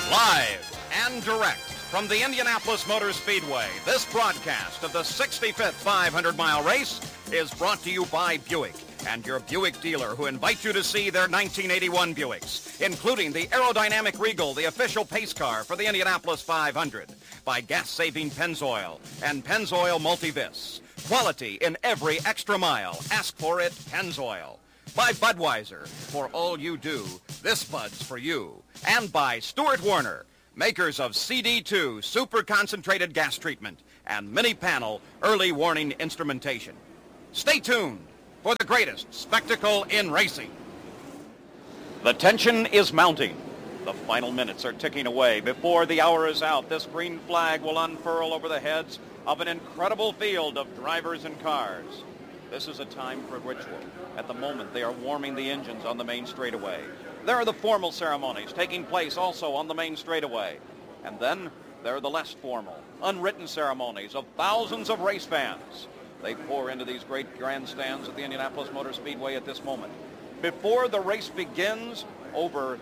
Live and direct from the Indianapolis Motor Speedway, this broadcast of the 65th 500-mile race is brought to you by Buick and your Buick dealer, who invite you to see their 1981 Buicks, including the aerodynamic Regal, the official pace car for the Indianapolis 500, by gas-saving Pennzoil and Pennzoil Multivis. Quality in every extra mile. Ask for it, Pennzoil. By Budweiser, for all you do, this Bud's for you. And by Stuart Warner, makers of CD2 super concentrated gas treatment and mini panel early warning instrumentation. Stay tuned for the greatest spectacle in racing. The tension is mounting. The final minutes are ticking away. Before the hour is out, this green flag will unfurl over the heads of an incredible field of drivers and cars. This is a time for ritual. At the moment, they are warming the engines on the main straightaway. There are the formal ceremonies taking place also on the main straightaway. And then there are the less formal, unwritten ceremonies of thousands of race fans. They pour into these great grandstands at the Indianapolis Motor Speedway at this moment. Before the race begins, over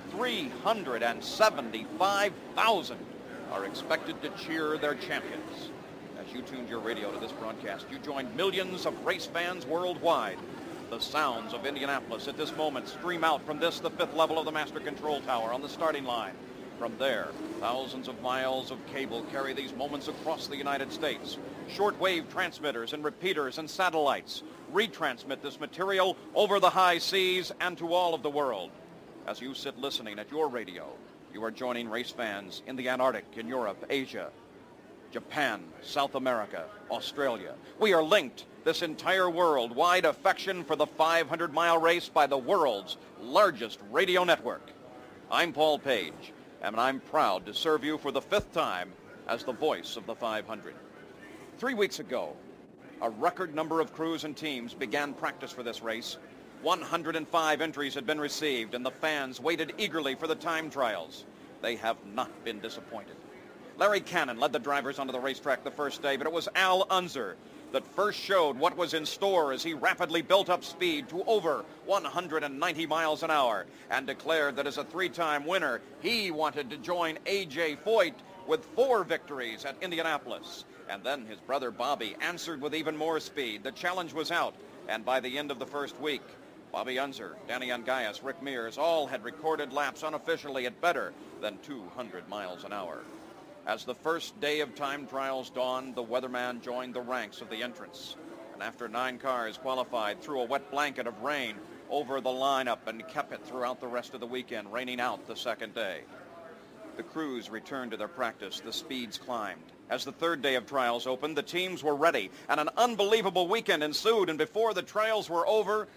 375,000 are expected to cheer their champions. As you tuned your radio to this broadcast, you joined millions of race fans worldwide. The sounds of Indianapolis at this moment stream out from this, the fifth level of the Master Control Tower on the starting line. From there, thousands of miles of cable carry these moments across the United States. Shortwave transmitters and repeaters and satellites retransmit this material over the high seas and to all of the world. As you sit listening at your radio, you are joining race fans in the Antarctic, in Europe, Asia, Japan, South America, Australia. We are linked, this entire worldwide affection for the 500-mile race by the world's largest radio network. I'm Paul Page, and I'm proud to serve you for the fifth time as the voice of the 500. 3 weeks ago, a record number of crews and teams began practice for this race. 105 entries had been received, and the fans waited eagerly for the time trials. They have not been disappointed. Larry Cannon led the drivers onto the racetrack the first day, but it was Al Unser that first showed what was in store as he rapidly built up speed to over 190 miles an hour and declared that as a three-time winner, he wanted to join A.J. Foyt with 4 victories at Indianapolis. And then his brother Bobby answered with even more speed. The challenge was out, and by the end of the first week, Bobby Unser, Danny Ungaius, Rick Mears all had recorded laps unofficially at better than 200 miles an hour. As the first day of time trials dawned, the weatherman joined the ranks of the entrants. And after 9 cars qualified, threw a wet blanket of rain over the lineup and kept it throughout the rest of the weekend, raining out the second day. The crews returned to their practice. The speeds climbed. As the third day of trials opened, the teams were ready, and an unbelievable weekend ensued. And before the trials were over,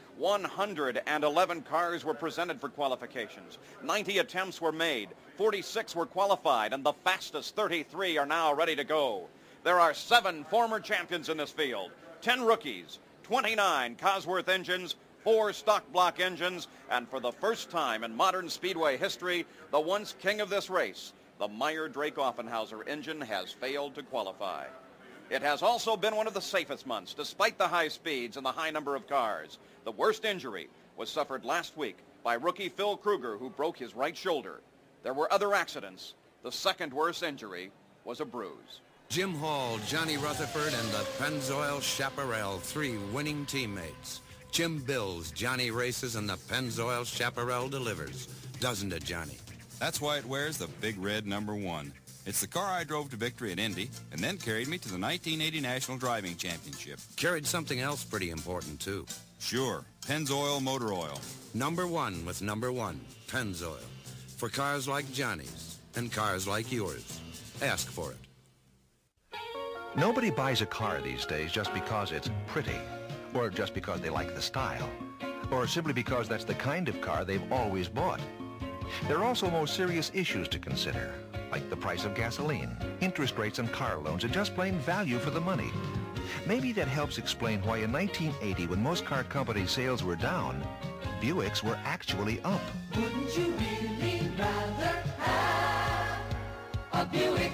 111 cars were presented for qualifications. 90 attempts were made. 46 were qualified, and the fastest 33 are now ready to go. There are 7 former champions in this field, 10 rookies, 29 Cosworth engines, 4 stock block engines, and for the first time in modern speedway history, the once king of this race, the Meyer-Drake-Offenhauser engine, has failed to qualify. It has also been one of the safest months, despite the high speeds and the high number of cars. The worst injury was suffered last week by rookie Phil Kruger, who broke his right shoulder. There were other accidents. The second worst injury was a bruise. Jim Hall, Johnny Rutherford, and the Pennzoil Chaparral, 3 winning teammates. Jim builds, Johnny races, and the Pennzoil Chaparral delivers. Doesn't it, Johnny? That's why it wears the big red number 1. It's the car I drove to victory at Indy and then carried me to the 1980 National Driving Championship. Carried something else pretty important, too. Sure, Pennzoil Motor Oil. Number 1 with number 1, Pennzoil. For cars like Johnny's and cars like yours. Ask for it. Nobody buys a car these days just because it's pretty, or just because they like the style, or simply because that's the kind of car they've always bought. There are also more serious issues to consider, like the price of gasoline, interest rates on car loans, and just plain value for the money. Maybe that helps explain why in 1980, when most car companies' sales were down, Buicks were actually up. Wouldn't you really rather have a Buick?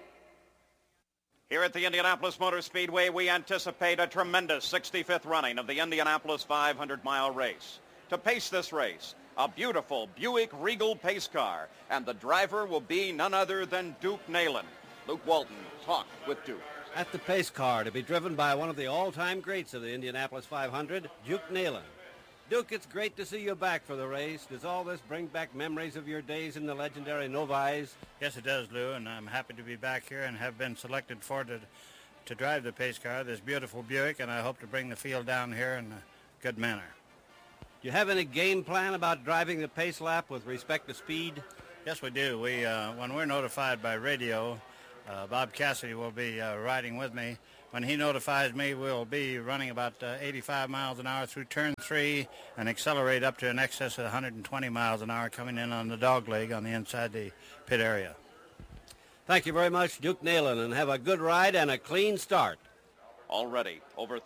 Here at the Indianapolis Motor Speedway, we anticipate a tremendous 65th running of the Indianapolis 500-mile race. To pace this race, a beautiful Buick Regal pace car, and the driver will be none other than Duke Neyland. Luke Walton talked with Duke. At the pace car to be driven by one of the all-time greats of the Indianapolis 500, Duke Neyland. Duke, it's great to see you back for the race. Does all this bring back memories of your days in the legendary Novice? Yes, it does, Lou, and I'm happy to be back here and have been selected for to drive the pace car, this beautiful Buick, and I hope to bring the field down here in a good manner. Do you have any game plan about driving the pace lap with respect to speed? Yes, we do. When we're notified by radio, Bob Cassidy will be riding with me. When he notifies me, we'll be running about 85 miles an hour through turn 3 and accelerate up to an excess of 120 miles an hour coming in on the dog leg on the inside the pit area. Thank you very much, Duke Neyland, and have a good ride and a clean start. Already, over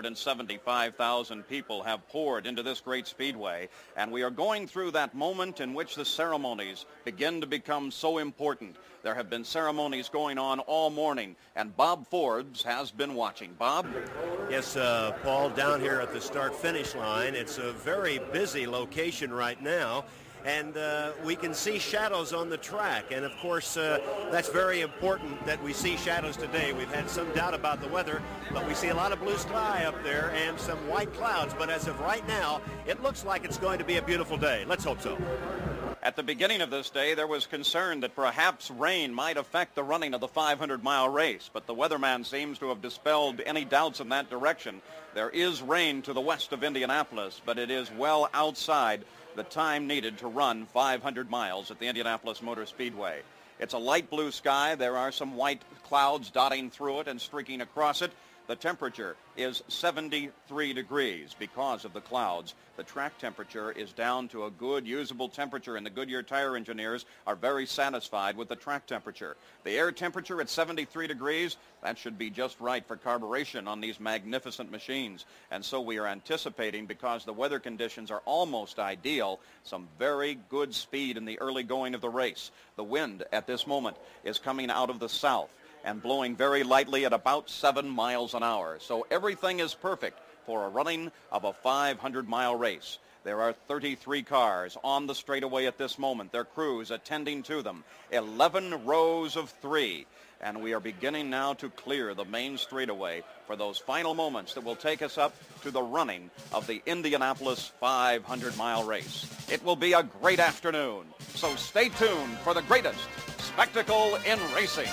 375,000 people have poured into this great speedway, and we are going through that moment in which the ceremonies begin to become so important. There have been ceremonies going on all morning, and Bob Forbes has been watching. Bob? Yes, Paul, down here at the start-finish line. It's a very busy location right now. And we can see shadows on the track. And, of course, that's very important that we see shadows today. We've had some doubt about the weather, but we see a lot of blue sky up there and some white clouds. But as of right now, it looks like it's going to be a beautiful day. Let's hope so. At the beginning of this day, there was concern that perhaps rain might affect the running of the 500-mile race, but the weatherman seems to have dispelled any doubts in that direction. There is rain to the west of Indianapolis, but it is well outside the time needed to run 500 miles at the Indianapolis Motor Speedway. It's a light blue sky. There are some white clouds dotting through it and streaking across it. The temperature is 73 degrees because of the clouds. The track temperature is down to a good, usable temperature, and the Goodyear tire engineers are very satisfied with the track temperature. The air temperature at 73 degrees, that should be just right for carburation on these magnificent machines. And so we are anticipating, because the weather conditions are almost ideal, some very good speed in the early going of the race. The wind at this moment is coming out of the south and blowing very lightly at about 7 miles an hour. So everything is perfect for a running of a 500-mile race. There are 33 cars on the straightaway at this moment, their crews attending to them, 11 rows of 3. And we are beginning now to clear the main straightaway for those final moments that will take us up to the running of the Indianapolis 500-mile race. It will be a great afternoon, so stay tuned for the greatest spectacle in racing.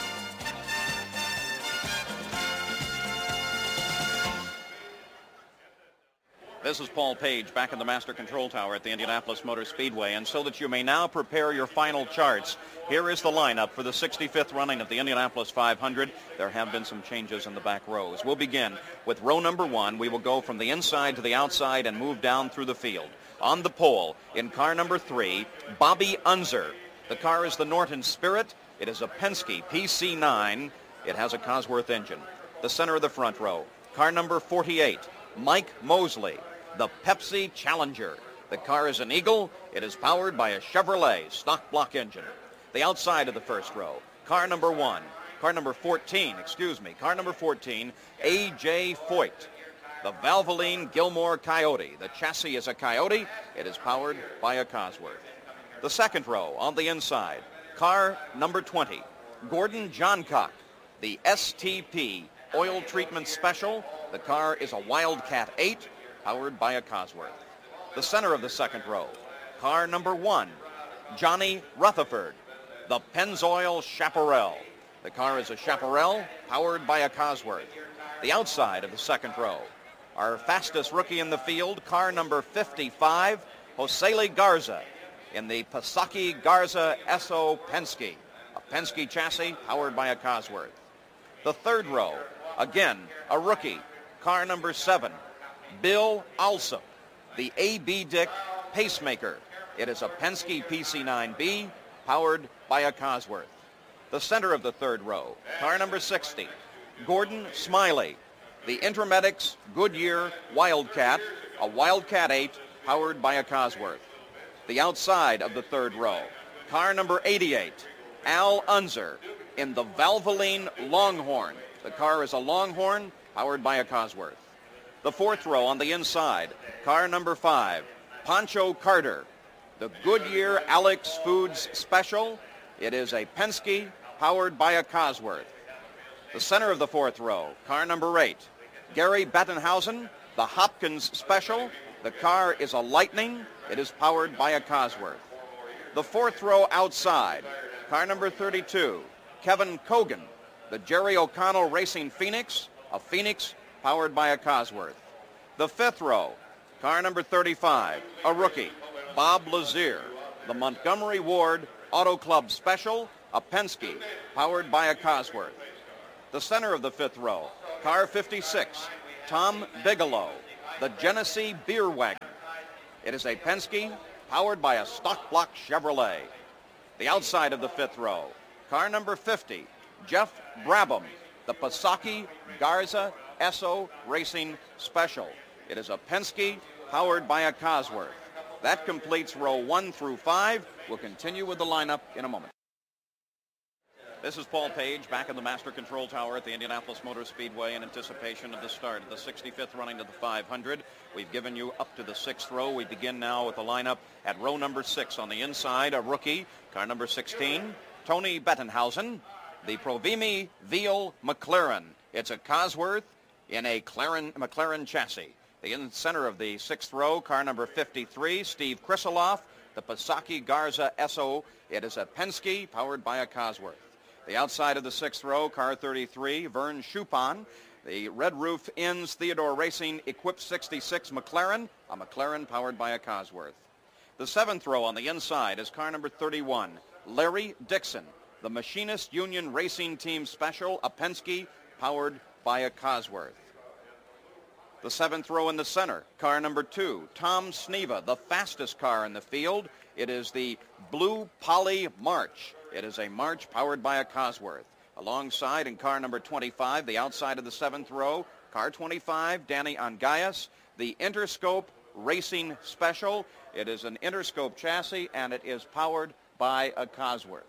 This is Paul Page back in the Master Control Tower at the Indianapolis Motor Speedway, and so that you may now prepare your final charts, here is the lineup for the 65th running of the Indianapolis 500. There have been some changes in the back rows. We'll begin with row number 1. We will go from the inside to the outside and move down through the field. On the pole, in car number 3, Bobby Unser. The car is the Norton Spirit. It is a Penske PC9. It has a Cosworth engine. The center of the front row, car number 48, Mike Mosley. The Pepsi Challenger. The car is an Eagle. It is powered by a Chevrolet stock block engine. The outside of the first row, car number 14, A.J. Foyt. The Valvoline Gilmore Coyote. The chassis is a Coyote. It is powered by a Cosworth. The second row on the inside, car number 20, Gordon Johncock. The STP Oil Treatment Special. The car is a Wildcat 8. Powered by a Cosworth. The center of the second row, car number 1, Johnny Rutherford. The Pennzoil Chaparral. The car is a Chaparral, powered by a Cosworth. The outside of the second row, our fastest rookie in the field, car number 55, Josely Garza, in the Pasaki Garza Esso Penske. A Penske chassis, powered by a Cosworth. The third row, again, a rookie, car number 7, Bill Alsop, the A.B. Dick Pacemaker. It is a Penske PC9B, powered by a Cosworth. The center of the third row, car number 60, Gordon Smiley, the Intermedics Goodyear Wildcat, a Wildcat 8, powered by a Cosworth. The outside of the third row, car number 88, Al Unser, in the Valvoline Longhorn. The car is a Longhorn, powered by a Cosworth. The fourth row on the inside, car number 5, Pancho Carter, the Goodyear Alex Foods Special. It is a Penske powered by a Cosworth. The center of the fourth row, car number 8, Gary Bettenhausen, the Hopkins Special. The car is a Lightning. It is powered by a Cosworth. The fourth row outside, car number 32, Kevin Cogan, the Jerry O'Connell Racing Phoenix, a Phoenix powered by a Cosworth. The fifth row, car number 35, a rookie, Bob Lazier, the Montgomery Ward Auto Club Special, a Penske powered by a Cosworth. The center of the fifth row, car 56, Tom Bigelow, the Genesee Beer Wagon. It is a Penske powered by a stock block Chevrolet. The outside of the fifth row, car number 50, Jeff Brabham, the Pasaki Garza Esso Racing Special. It is a Penske powered by a Cosworth. That completes row 1 through 5. We'll continue with the lineup in a moment. This is Paul Page back in the Master Control Tower at the Indianapolis Motor Speedway in anticipation of the start of the 65th running to the 500. We've given you up to the 6th row. We begin now with the lineup at row number 6. On the inside, a rookie, car number 16, Tony Bettenhausen, the Provimi Veal McLaren. It's a Cosworth in a McLaren chassis. The in center of the 6th row, car number 53, Steve Krisiloff, the Pasaki Garza Esso. It is a Penske powered by a Cosworth. The outside of the 6th row, car 33, Vern Schuppan, the Red Roof Inns Theodore Racing Equipped 66 McLaren, a McLaren powered by a Cosworth. The 7th row on the inside is car number 31, Larry Dixon, the Machinist Union Racing Team Special, a Penske powered by a Cosworth. The 7th row in the center, car number 2, Tom Sneva, the fastest car in the field. It is the Blue Poly March. It is a March powered by a Cosworth. Alongside in car number 25, the outside of the 7th row, car 25, Danny Angayas, the Interscope Racing Special. It is an Interscope chassis, and it is powered by a Cosworth.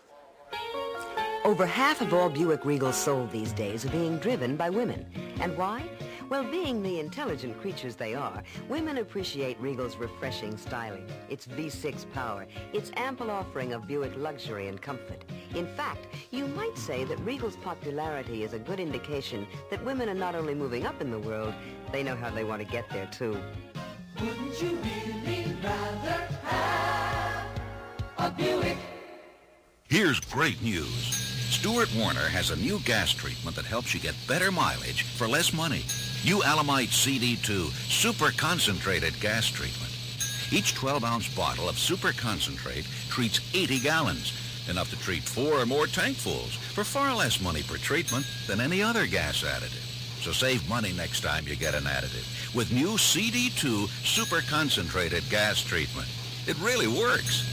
Over half of all Buick Regals sold these days are being driven by women. And why? Well, being the intelligent creatures they are, women appreciate Regal's refreshing styling, its V6 power, its ample offering of Buick luxury and comfort. In fact, you might say that Regal's popularity is a good indication that women are not only moving up in the world, they know how they want to get there, too. Wouldn't you really rather have a Buick? Here's great news. Stuart Warner has a new gas treatment that helps you get better mileage for less money. New Alamite CD2 Super Concentrated Gas Treatment. Each 12-ounce bottle of Super Concentrate treats 80 gallons, enough to treat 4 or more tankfuls for far less money per treatment than any other gas additive. So save money next time you get an additive with new CD2 Super Concentrated Gas Treatment. It really works.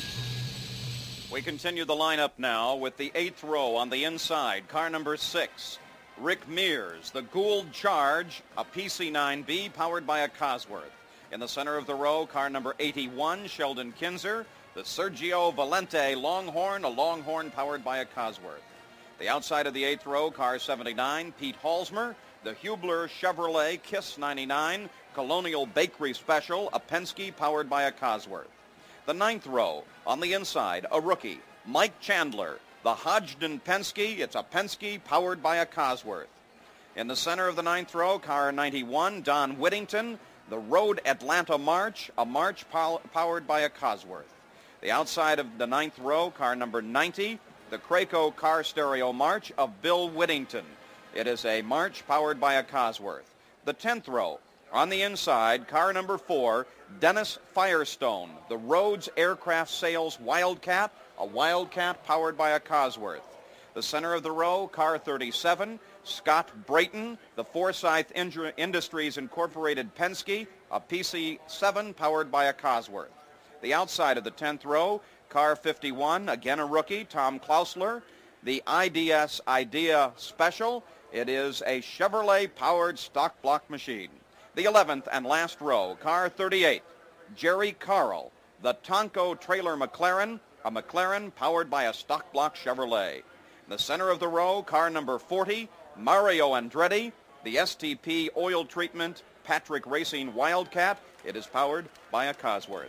We continue the lineup now with the 8th row on the inside, car number 6, Rick Mears, the Gould Charge, a PC9B powered by a Cosworth. In the center of the row, car number 81, Sheldon Kinzer, the Sergio Valente Longhorn, a Longhorn powered by a Cosworth. The outside of the 8th row, car 79, Pete Halsmer, the Hubler Chevrolet Kiss 99, Colonial Bakery Special, a Penske powered by a Cosworth. The 9th row, on the inside, a rookie, Mike Chandler, the Hodgdon Penske. It's a Penske powered by a Cosworth. In the center of the 9th row, car 91, Don Whittington, the Road Atlanta March, a March powered by a Cosworth. The outside of the 9th row, car number 90, the Craco Car Stereo March of Bill Whittington. It is a March powered by a Cosworth. The 10th row, on the inside, car number 4, Dennis Firestone, the Rhodes Aircraft Sales Wildcat, a Wildcat powered by a Cosworth. The center of the row, car 37, Scott Brayton, the Forsyth Industries Incorporated Penske, a PC7 powered by a Cosworth. The outside of the 10th row, car 51, again a rookie, Tom Klausler, the IDS Idea Special. It is a Chevrolet-powered stock block machine. The 11th and last row, car 38, Jerry Carl, the Tonko Trailer McLaren, a McLaren powered by a stock block Chevrolet. In the center of the row, car number 40, Mario Andretti, the STP Oil Treatment Patrick Racing Wildcat. It is powered by a Cosworth.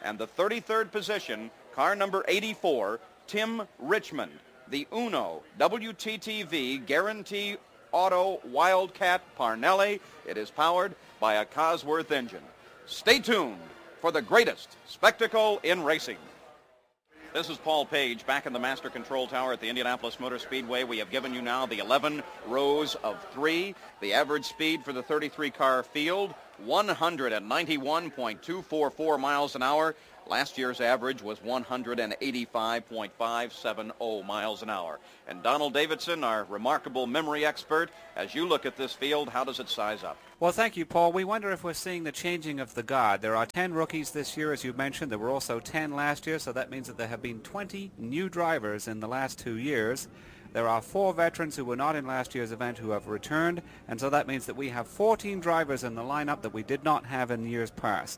And the 33rd position, car number 84, Tim Richmond, the Uno WTTV Guarantee Auto Wildcat Parnelli. It is powered by a Cosworth engine. Stay tuned for the greatest spectacle in racing. This is Paul Page back in the Master Control Tower at the Indianapolis Motor Speedway. We have given you now the 11 rows of 3. The average speed for the 33-car field, 191.244 miles an hour. Last year's average was 185.570 miles an hour. And Donald Davidson, our remarkable memory expert, as you look at this field, how does it size up? Well, thank you, Paul. We wonder if we're seeing the changing of the guard. There are 10 rookies this year, as you mentioned. There were also 10 last year, so that means that there have been 20 new drivers in the last 2 years. There are 4 veterans who were not in last year's event who have returned, and so that means that we have 14 drivers in the lineup that we did not have in years past.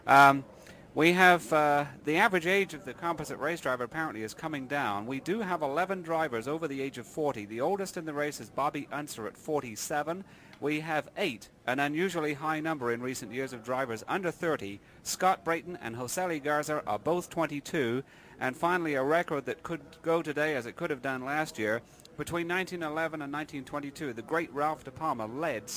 We have the average age of the composite race driver apparently is coming down. We do have 11 drivers over the age of 40. The oldest in the race is Bobby Unser at 47. We have 8, an unusually high number in recent years of drivers under 30. Scott Brayton and Josely Garza are both 22. And finally, a record that could go today as it could have done last year. Between 1911 and 1922, the great Ralph De Palma led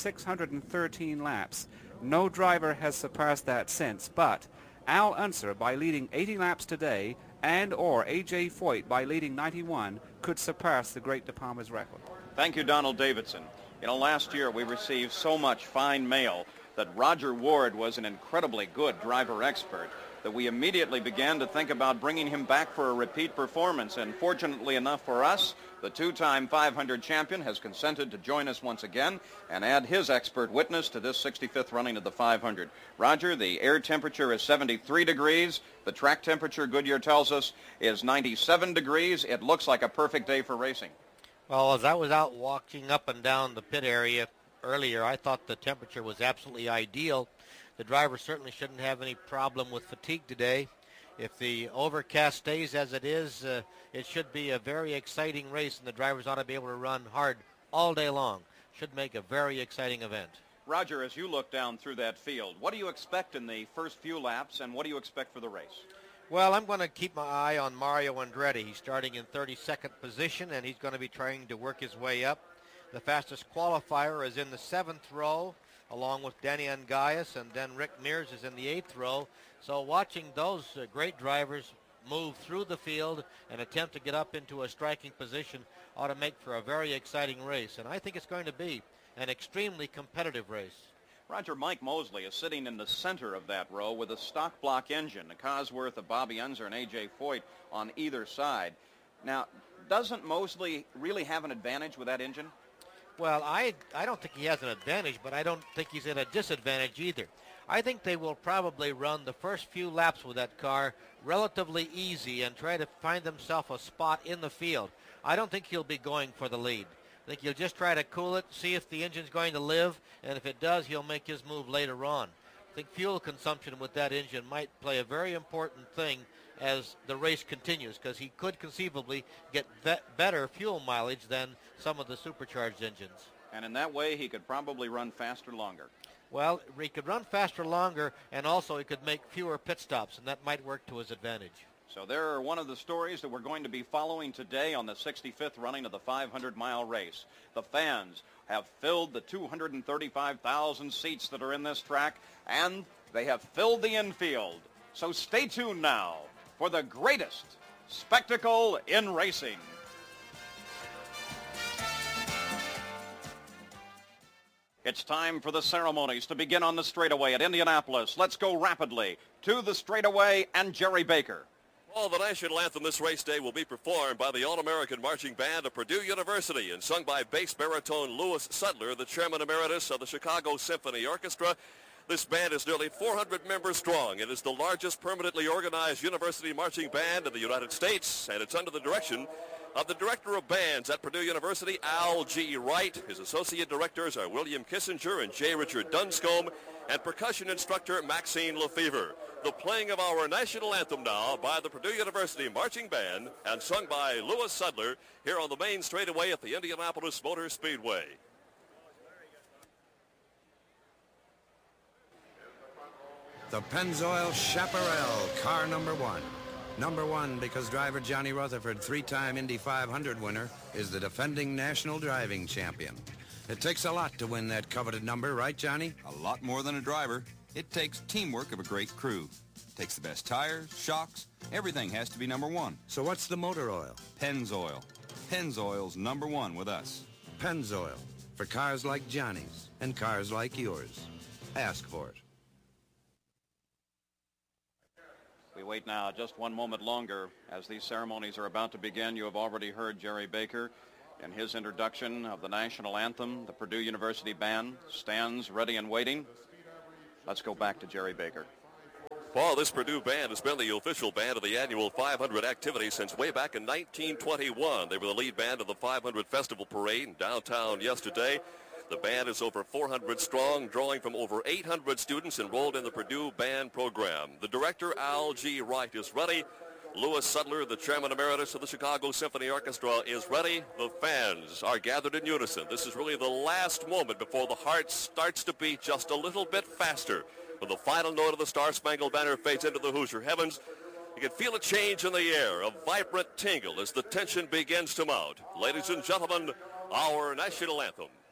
613 laps. No driver has surpassed that since, but Al Unser, by leading 80 laps today, and or A.J. Foyt by leading 91, could surpass the great De Palma's record. Thank you, Donald Davidson. You know, last year we received so much fine mail that Roger Ward was an incredibly good driver expert that we immediately began to think about bringing him back for a repeat performance. And fortunately enough for us, the 2-time 500 champion has consented to join us once again and add his expert witness to this 65th running of the 500. Roger, the air temperature is 73 degrees. The track temperature, Goodyear tells us, is 97 degrees. It looks like a perfect day for racing. Well, as I was out walking up and down the pit area earlier, I thought the temperature was absolutely ideal. The driver certainly shouldn't have any problem with fatigue today. If the overcast stays as it is, it should be a very exciting race, and the drivers ought to be able to run hard all day long. Should make a very exciting event. Roger, as you look down through that field, what do you expect in the first few laps, and what do you expect for the race? Well, I'm going to keep my eye on Mario Andretti. He's starting in 32nd position, and he's going to be trying to work his way up. The fastest qualifier is in the 7th row, along with Danny Angaius, and then Rick Mears is in the 8th row. So watching those great drivers move through the field and attempt to get up into a striking position ought to make for a very exciting race. And I think it's going to be an extremely competitive race. Roger, Mike Mosley is sitting in the center of that row with a stock block engine, a Cosworth of Bobby Unser and A.J. Foyt on either side. Now, doesn't Mosley really have an advantage with that engine? Well, I don't think he has an advantage, but I don't think he's at a disadvantage either. I think they will probably run the first few laps with that car relatively easy and try to find themselves a spot in the field. I don't think he'll be going for the lead. I think he'll just try to cool it, see if the engine's going to live, and if it does, he'll make his move later on. I think fuel consumption with that engine might play a very important thing as the race continues, because he could conceivably get better fuel mileage than some of the supercharged engines. And in that way, he could probably run faster longer. Well, he could run faster longer, and also he could make fewer pit stops, and that might work to his advantage. So there are one of the stories that we're going to be following today on the 65th running of the 500-mile race. The fans have filled the 235,000 seats that are in this track, and they have filled the infield. So stay tuned now for the greatest spectacle in racing. It's time for the ceremonies to begin on the straightaway at Indianapolis. Let's go rapidly to the straightaway and Jerry Baker. Well, the national anthem this race day will be performed by the All-American Marching Band of Purdue University and sung by bass baritone Louis Sudler, the chairman emeritus of the Chicago Symphony Orchestra. This band is nearly 400 members strong. It is the largest permanently organized university marching band in the United States, and it's under the direction of the director of bands at Purdue University, Al G. Wright. His associate directors are William Kissinger and J. Richard Dunscombe, and percussion instructor Maxine Lefevre. The playing of our national anthem now by the Purdue University Marching Band and sung by Louis Sudler here on the main straightaway at the Indianapolis Motor Speedway. the Pennzoil Chaparral, car number one. Number one because driver Johnny Rutherford, three-time Indy 500 winner, is the defending national driving champion. It takes a lot to win that coveted number, right, Johnny? A lot more than a driver. It takes teamwork of a great crew. Takes the best tires, shocks, everything has to be number one. So what's the motor oil? Pennzoil. Pennzoil's number one with us. Pennzoil, for cars like Johnny's and cars like yours. Ask for it. We wait now just one moment longer as these ceremonies are about to begin. You have already heard Jerry Baker in his introduction of the national anthem. The Purdue University band stands ready and waiting. Let's go back to Jerry Baker. Paul, this Purdue band has been the official band of the annual 500 activity since way back in 1921. They were the lead band of the 500 Festival Parade in downtown yesterday. The band is over 400 strong, drawing from over 800 students enrolled in the Purdue band program. The director, Al G. Wright, is ready. Louis Sudler, the chairman emeritus of the Chicago Symphony Orchestra, is ready. The fans are gathered in unison. This is really the last moment before the heart starts to beat just a little bit faster. When the final note of the Star-Spangled Banner fades into the Hoosier heavens, you can feel a change in the air, a vibrant tingle as the tension begins to mount. Ladies and gentlemen, our national anthem.